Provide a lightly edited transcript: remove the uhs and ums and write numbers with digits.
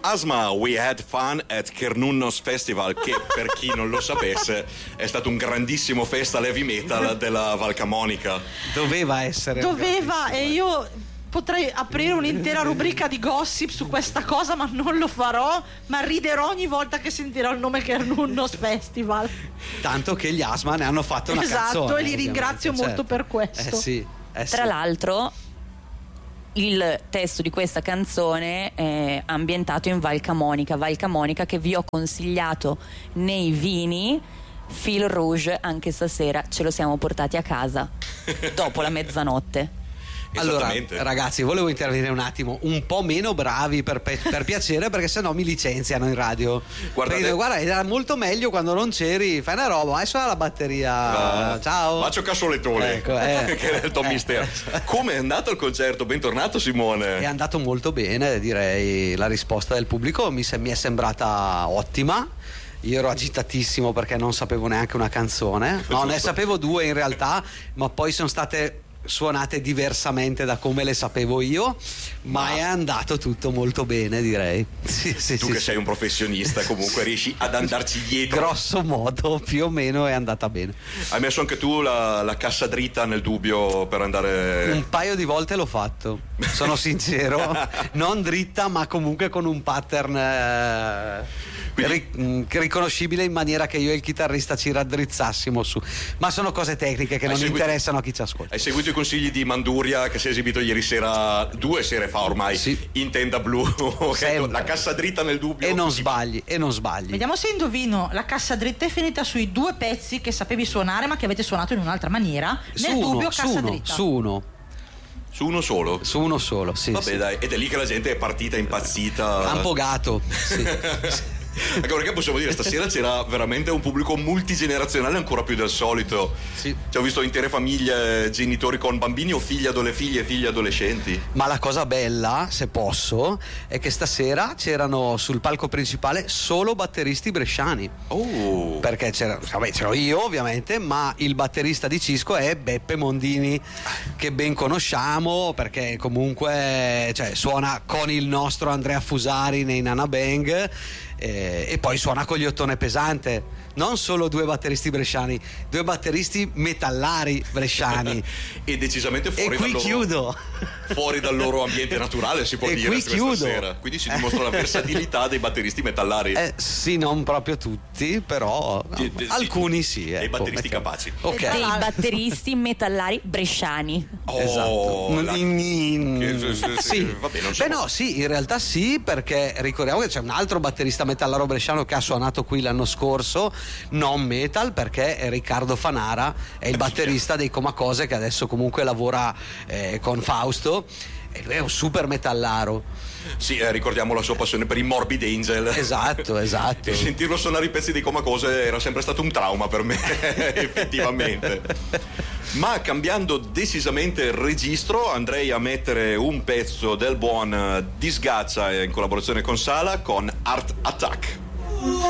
Asma, we had fun at Kernunnos Festival, che per chi non lo sapesse è stato un grandissimo festival heavy metal della Val Camonica. Doveva essere. E io potrei aprire un'intera rubrica di gossip su questa cosa, ma non lo farò, ma riderò ogni volta che sentirò il nome Kernunnos Festival. Tanto che gli Asma ne hanno fatto una canzone. Esatto, e li ringrazio molto per questo. Sì. Tra l'altro il testo di questa canzone è ambientato in Val Camonica che vi ho consigliato nei vini. Fil Rouge anche stasera ce lo siamo portati a casa dopo la mezzanotte. Allora, ragazzi, volevo intervenire un attimo, un po' meno bravi per piacere, perché sennò mi licenziano in radio. Guarda, era molto meglio quando non c'eri. Fai una roba, vai suona la batteria. Ciao. Faccio cassolettone, ecco, che era il tuo mistero. Come è andato il concerto? Bentornato, Simone. È andato molto bene, direi. La risposta del pubblico mi è sembrata ottima. Io ero agitatissimo perché non sapevo neanche una canzone. No, ne sapevo due in realtà, ma poi sono state suonate diversamente da come le sapevo io, ma è andato tutto molto bene, direi. Tu che sei un professionista, comunque riesci ad andarci dietro. Grosso modo, più o meno è andata bene. Hai messo anche tu la cassa dritta nel dubbio per andare? Un paio di volte l'ho fatto, sono sincero. Non dritta, ma comunque con un pattern riconoscibile, in maniera che io e il chitarrista ci raddrizzassimo su. Ma sono cose tecniche che non interessano a chi ci ascolta. Hai seguito i consigli di Manduria, che si è esibito ieri sera, 2 sere fa ormai, in tenda blu. La cassa dritta nel dubbio. E non sbagli. Vediamo se indovino. La cassa dritta è finita sui 2 pezzi che sapevi suonare ma che avete suonato in un'altra maniera. Nel dubbio cassa dritta. Su uno solo? Su uno solo, sì. Vabbè, dai, ed è lì che la gente è partita impazzita. Campogato, sì. Anche perché possiamo dire, stasera c'era veramente un pubblico multigenerazionale ancora più del solito. Sì. Cioè, ho visto intere famiglie, genitori con bambini o figlie e figli adolescenti. Ma la cosa bella, se posso, è che stasera c'erano sul palco principale solo batteristi bresciani. Oh. Perché c'ero io ovviamente, ma il batterista di Cisco è Beppe Mondini, che ben conosciamo perché comunque suona con il nostro Andrea Fusari nei Nana Bang. E poi suona con gli Ottone Pesante. Non solo 2 batteristi bresciani, 2 batteristi metallari bresciani. E decisamente fuori dal loro ambiente naturale, si può dire. Qui chiudo. Sera. Quindi si dimostra la versatilità dei batteristi metallari. Sì, non proprio tutti, però alcuni sì. E batteristi capaci. Okay. Dei batteristi metallari bresciani. Esatto. Sì. Vabbè, non so. No, sì, in realtà sì, perché ricordiamo che c'è un altro batterista metallaro bresciano che ha suonato qui l'anno scorso, non metal, perché Riccardo Fanara è il batterista dei Comacose, che adesso comunque lavora con Fausto, e lui è un super metallaro. Sì, ricordiamo la sua passione per i Morbid Angel. Esatto. E sentirlo suonare i pezzi di Comacose era sempre stato un trauma per me, effettivamente. Ma cambiando decisamente registro, andrei a mettere un pezzo del buon Disgaccia in collaborazione con Sala, con Art Attack.